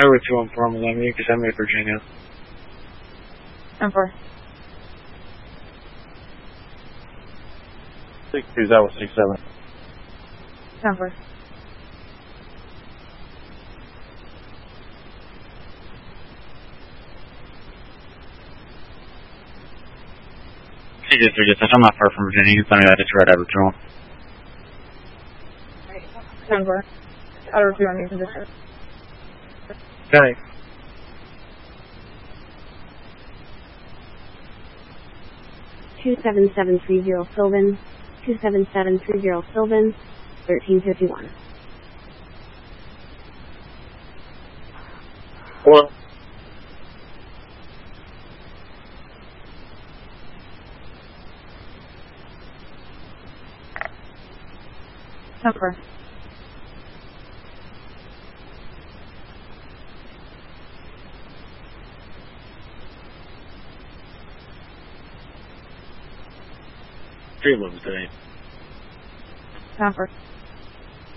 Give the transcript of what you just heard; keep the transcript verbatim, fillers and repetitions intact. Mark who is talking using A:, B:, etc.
A: Highway two one four, Miami, you can send me to Virginia.
B: ten four.
C: six two, that was six seven.
B: ten four.
A: C J three, I'm not far from Virginia. You can send me that. It's right out of Patrol.
B: ten four. Out of two on your position.
A: Okay.
D: two seven seven three zero Sylvan, two seven seven three zero Sylvan, thirteen fifty-one.
C: Hello?
B: ten four.
A: Three moves today.
B: ten four.